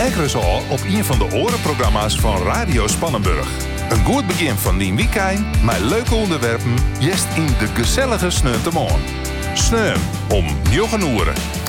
Ekkeres al op een van de orenprogramma's van Radio Spannenburg. Een goed begin van die weekend met leuke onderwerpen, jest in de gezellige Sneuntemoorn. Sneun om 9 uur.